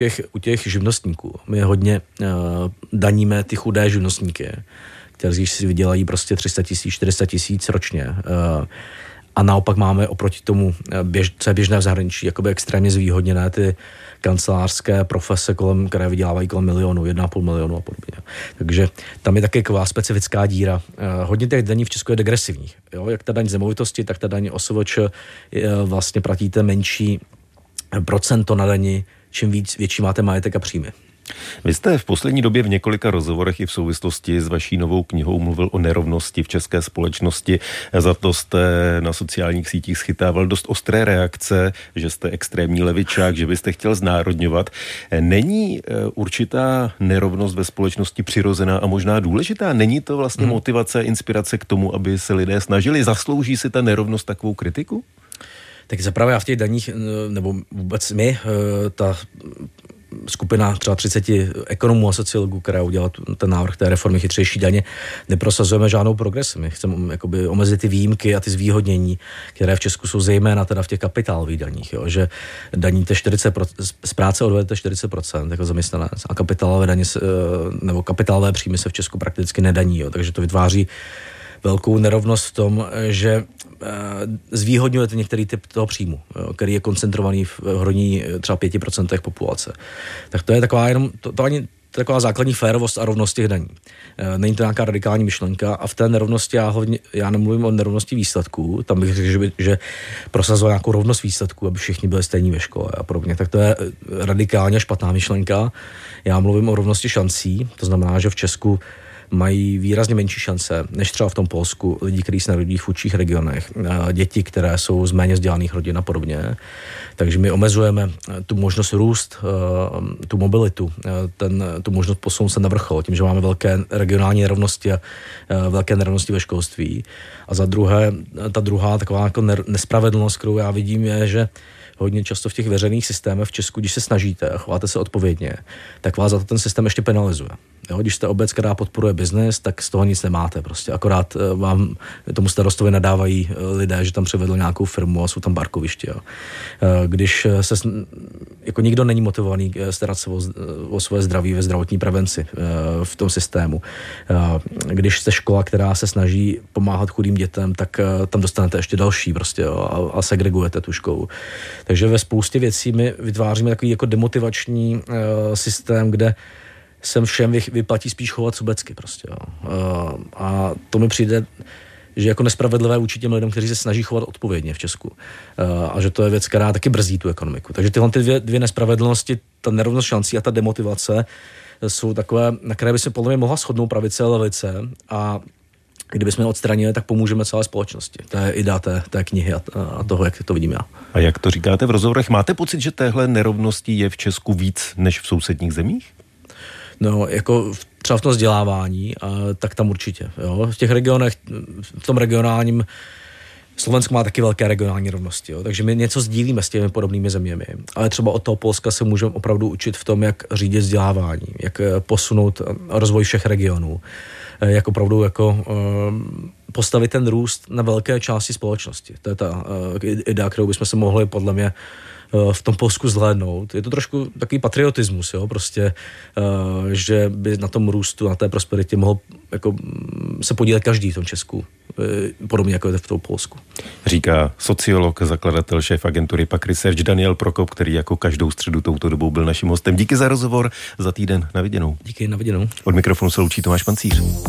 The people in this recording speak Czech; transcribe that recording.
U těch živnostníků. My hodně daníme ty chudé živnostníky, kteří si vydělají prostě 300 000, 400 000 ročně. A naopak máme oproti tomu, co je běžné v zahraničí, jakoby extrémně zvýhodněné ty kancelářské profese, které vydělávají kolem 1 milionu, 1,5 milionu a podobně. Takže tam je také taková specifická díra. Hodně těch daní v Česku je degresivních. Jo? Jak ta daň z nemovitosti, tak ta daň OSVČ vlastně platíte menší procento na dani, čím větší máte majetek a příjmy. Vy jste v poslední době v několika rozhovorech i v souvislosti s vaší novou knihou mluvil o nerovnosti v české společnosti. Za to jste na sociálních sítích schytával dost ostré reakce, že jste extrémní levičák, že byste chtěl znárodňovat. Není určitá nerovnost ve společnosti přirozená a možná důležitá? Není to vlastně motivace, inspirace k tomu, aby se lidé snažili? Zaslouží si ta nerovnost takovou kritiku? Tak zaprvé já v těch daních, nebo vůbec my, ta skupina třeba 30 ekonomů a sociologů, která udělala ten návrh té reformy chytřejší daně, neprosazujeme žádnou progresi. My chceme jakoby omezit ty výjimky a ty zvýhodnění, které v Česku jsou zejména teda v těch kapitálových daních, jo, že daníte 40%, z práce odvedete 40% jako zaměstnanec a kapitálové daně nebo kapitálové příjmy se v Česku prakticky nedaní, jo, takže to vytváří velkou nerovnost v tom, že zvýhodňujete některý typ toho příjmu, jo, který je koncentrovaný v hroní třeba 5% populace. Tak to je taková taková základní férovost a rovnost těch daní. Není to nějaká radikální myšlenka a v té nerovnosti já nemluvím o nerovnosti výsledků, tam bych řekl, že prosazoval nějakou rovnost výsledků, aby všichni byli stejní ve škole a podobně. Tak to je radikálně špatná myšlenka. Já mluvím o rovnosti šancí, to znamená, že v Česku mají výrazně menší šance, než třeba v tom Polsku, lidi, kteří se narodí v chudších regionech, děti, které jsou z méně vzdělaných rodin a podobně. Takže my omezujeme tu možnost růst, tu mobilitu, tu možnost posunout se na vrchol, tím, že máme velké regionální nerovnosti a velké nerovnosti ve školství. A za druhé, ta druhá taková jako nespravedlnost, kterou já vidím, je, že hodně často v těch veřejných systémech v Česku, když se snažíte a chováte se odpovědně, tak vás za to ten systém ještě penalizuje. Jo, když jste obec, která podporuje biznes, tak z toho nic nemáte. Prostě akorát vám tomu starostovi nadávají lidé, že tam přivedl nějakou firmu a jsou tam parkoviště. Jo. Když se jako nikdo není motivovaný starat se o svoje zdraví ve zdravotní prevenci v tom systému. Když jste škola, která se snaží pomáhat chudým dětem, tak tam dostanete ještě další prostě, jo, a segregujete tu školu. Takže ve spoustě věcí my vytváříme takový jako demotivační systém, kde sem všem vyplatí spíš chovat sobecky prostě. Jo. A to mi přijde, že jako nespravedlivé vůči těm lidem, kteří se snaží chovat odpovědně v Česku. A že to je věc, která taky brzdí tu ekonomiku. Takže tyhle dvě nespravedlnosti, ta nerovnost šancí a ta demotivace jsou takové, na které by se podle mě mohla shodnout pravice a levice a kdybychom je odstranili, tak pomůžeme celé společnosti. To je idea té knihy a toho, jak to vidím já. A jak to říkáte v rozhovorech? Máte pocit, že téhle nerovnosti je v Česku víc než v sousedních zemích? No, jako třeba v tom vzdělávání, tak tam určitě. Jo. V těch regionech, v tom regionálním, Slovensko má taky velké regionální rovnosti, jo. Takže my něco sdílíme s těmi podobnými zeměmi. Ale třeba od toho Polska se můžeme opravdu učit v tom, jak řídit vzdělávání, jak posunout rozvoj všech regionů, jak opravdu jako postavit ten růst na velké části společnosti. To je ta idea, kterou bychom se mohli podle mě v tom Polsku zhlédnout. Je to trošku takový patriotismus, jo, prostě, že by na tom růstu, na té prosperitě mohl jako se podílet každý v tom Česku, podobně jako je v tom Polsku. Říká sociolog, zakladatel, šéf agentury PAQ Research Daniel Prokop, který jako každou středu touto dobou byl naším hostem. Díky za rozhovor, za týden, na viděnou. Díky, na viděnou. Od mikrofonu se loučí Tomáš Pancíř.